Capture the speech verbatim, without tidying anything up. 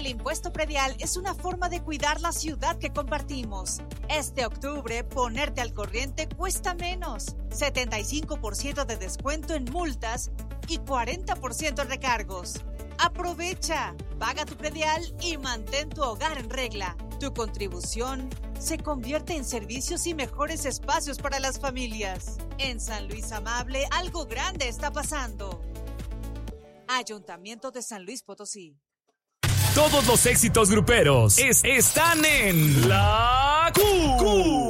El impuesto predial es una forma de cuidar la ciudad que compartimos. Este octubre, ponerte al corriente cuesta menos. setenta y cinco por ciento de descuento en multas y cuarenta por ciento en recargos. ¡Aprovecha! Paga tu predial y mantén tu hogar en regla. Tu contribución se convierte en servicios y mejores espacios para las familias. En San Luis Amable, algo grande está pasando. Ayuntamiento de San Luis Potosí. Todos los éxitos gruperos es, están en La Q. Q.